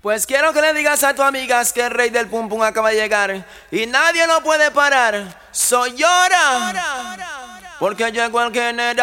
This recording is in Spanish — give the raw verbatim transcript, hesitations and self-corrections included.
Pues quiero que le digas a tus amigas que el rey del pum pum acaba de llegar y nadie lo puede parar. Soy Llora, porque llegó el general.